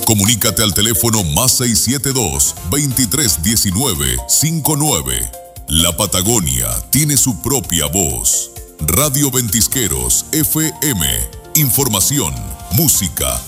Comunícate al teléfono +672-2319-59. La Patagonia tiene su propia voz. Radio Ventisqueros FM. Información, música,